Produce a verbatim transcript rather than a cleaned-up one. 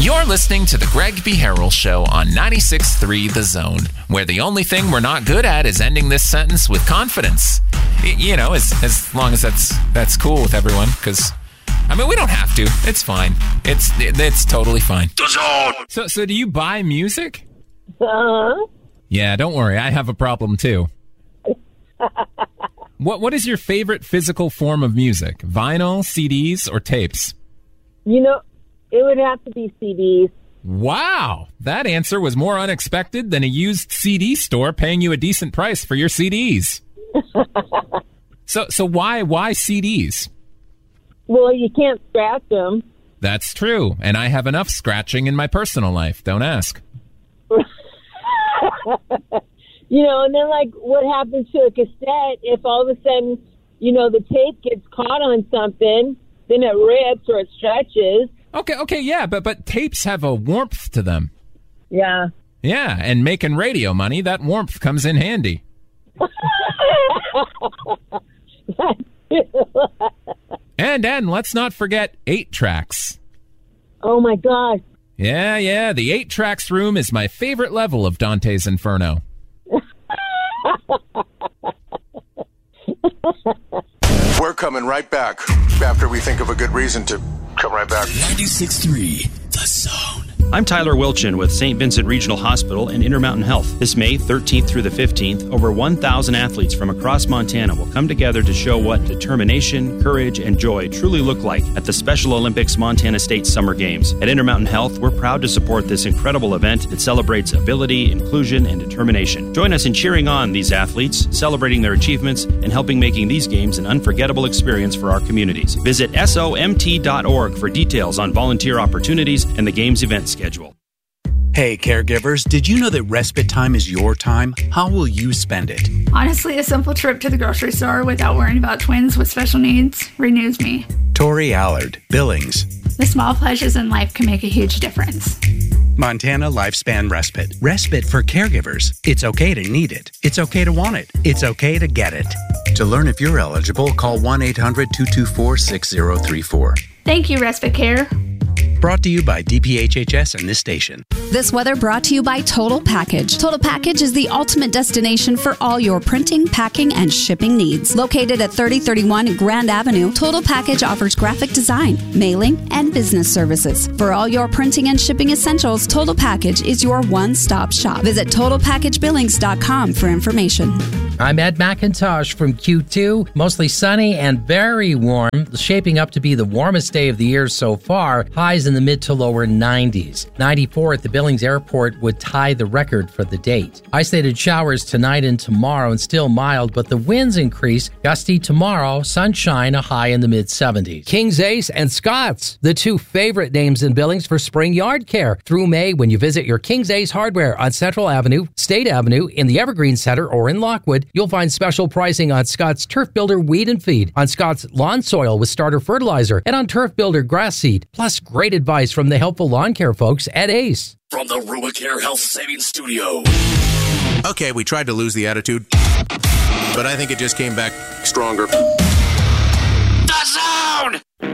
You're listening to The Greg B. Harrell Show on ninety-six point three The Zone, where the only thing we're not good at is ending this sentence with confidence. Y- you know, as as long as that's that's cool with everyone, because, I mean, we don't have to. It's fine. It's it's totally fine. The Zone! So, so do you buy music? Uh-huh. Yeah, don't worry. I have a problem, too. What What is your favorite physical form of music? Vinyl, C Ds, or tapes? You know, it would have to be C Ds. Wow, that answer was more unexpected than a used C D store paying you a decent price for your C Ds. so, so why why C Ds? Well, you can't scratch them. That's true, and I have enough scratching in my personal life. Don't ask. You know, and then, like, what happens to a cassette if all of a sudden, you know, the tape gets caught on something, then it rips or it stretches. Okay, okay, yeah, but but tapes have a warmth to them. Yeah. Yeah, and making radio money, that warmth comes in handy. and and let's not forget eight tracks. Oh my gosh. Yeah, yeah, the eight tracks room is my favorite level of Dante's Inferno. We're coming right back after we think of a good reason to come right back. ninety-six point three The Zone. I'm Tyler Wilchin with Saint Vincent Regional Hospital and Intermountain Health. This May thirteenth through the fifteenth, over one thousand athletes from across Montana will come together to show what determination, courage, and joy truly look like at the Special Olympics Montana State Summer Games. At Intermountain Health, we're proud to support this incredible event that celebrates ability, inclusion, and determination. Join us in cheering on these athletes, celebrating their achievements, and helping making these games an unforgettable experience for our communities. Visit S O M T dot org for details on volunteer opportunities and the games event schedule. Hey, caregivers, did you know that respite time is your time? How will you spend it? Honestly, a simple trip to the grocery store without worrying about twins with special needs renews me. Tori Allard, Billings. The small pleasures in life can make a huge difference. Montana Lifespan Respite. Respite for caregivers. It's okay to need it. It's okay to want it. It's okay to get it. To learn if you're eligible, call one eight hundred two two four six zero three four. Thank you, Respite Care. Brought to you by D P H H S and this station. This weather brought to you by Total Package. Total Package is the ultimate destination for all your printing, packing, and shipping needs. Located at thirty thirty-one Grand Avenue, Total Package offers graphic design, mailing, and business services. For all your printing and shipping essentials, Total Package is your one-stop shop. Visit total package billings dot com for information. I'm Ed McIntosh from Q two. Mostly sunny and very warm, shaping up to be the warmest day of the year so far. Highs in the mid to lower nineties. ninety-four at the Billings Airport would tie the record for the date. Isolated showers tonight and tomorrow and still mild, but the winds increase. Gusty tomorrow, sunshine, a high in the mid seventies. King's Ace and Scott's, the two favorite names in Billings for spring yard care. Through May, when you visit your King's Ace Hardware on Central Avenue, State Avenue, in the Evergreen Center, or in Lockwood, you'll find special pricing on Scott's Turf Builder Weed and Feed, on Scott's Lawn Soil with Starter Fertilizer, and on Turf Builder Grass Seed, plus great advice from the helpful lawn care folks at Ace. From the RuaCare Health Savings Studio. Okay, we tried to lose the attitude, but I think it just came back stronger. The Zone!